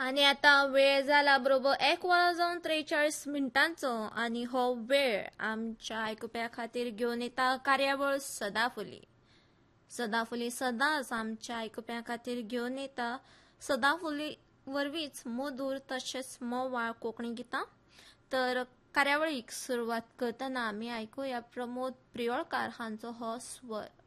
आणि आता वेळ झाला बरोबर 1:43 आणि हो वेळ आमच्या ऐकप्या खातीर घेवन येता कार्यावळ सदाफुली. सदाफुली सदांच आमच्या ऐकप्या खातीर घेवन येता सदाफुली वरवींच मधुर तशेंच मोवाळ कोंकणी गितां. तर कार्यावळीक सुरवात करतना आमी आयकुया प्रमोद प्रियोळकार हांचो हो स्वर.